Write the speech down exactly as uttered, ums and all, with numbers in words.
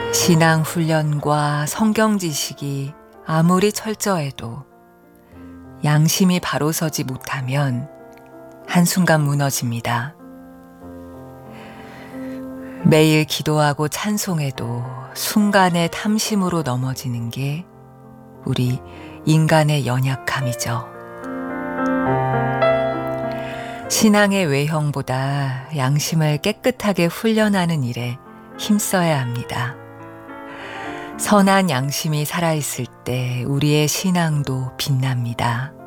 신앙 훈련과 성경 지식이 아무리 철저해도 양심이 바로 서지 못하면 한순간 무너집니다. 매일 기도하고 찬송해도 순간의 탐심으로 넘어지는 게 우리 인간의 연약함이죠. 신앙의 외형보다 양심을 깨끗하게 훈련하는 일에 힘써야 합니다. 선한 양심이 살아있을 때 우리의 신앙도 빛납니다.